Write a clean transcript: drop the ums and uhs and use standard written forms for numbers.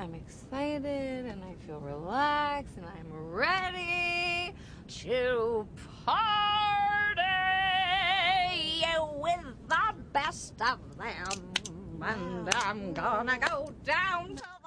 I'm excited and I feel relaxed and I'm ready to party with the best of them. And I'm gonna go down to